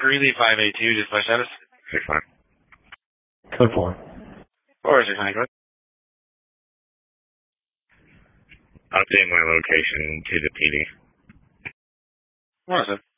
Greeley 582, just my status. 6-9. Code 4. 469, go ahead. Update my location to the PD. 107.